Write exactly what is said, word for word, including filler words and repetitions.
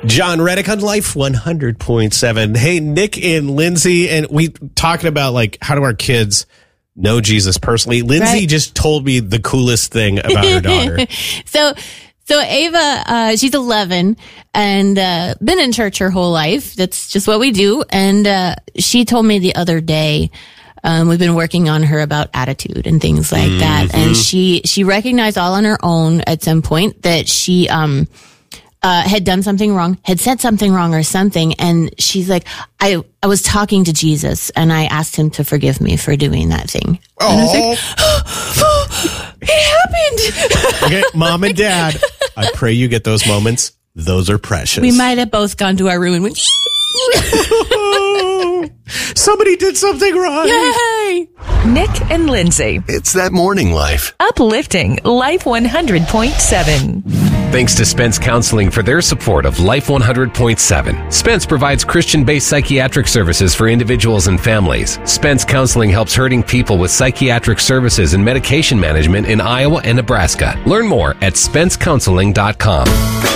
John Reddick on Life one hundred point seven. Hey, Nick and Lindsay, and we talking about like how do our kids know Jesus personally. Lindsay Right. just told me the coolest thing about her daughter. so, so Ava, uh, she's eleven and uh, been in church her whole life. That's just what we do. And uh, she told me the other day. Um, we've been working on her about attitude and things like mm-hmm. that. And she, she recognized all on her own at some point that she, um, uh, had done something wrong, had said something wrong or something. And she's like, I, I was talking to Jesus and I asked him to forgive me for doing that thing. Oh, and I was like, oh, it happened. Okay, Mom and Dad, I pray you get those moments. Those are precious. We might have both gone to our room and went, somebody did something wrong. yay! Nick and Lindsay. It's that morning life. Uplifting Life one hundred point seven. Thanks to Spence Counseling for their support of Life one hundred point seven. Spence provides Christian-based psychiatric services for individuals and families. Spence Counseling helps hurting people with psychiatric services and medication management in Iowa and Nebraska. Learn more at spence counseling dot com.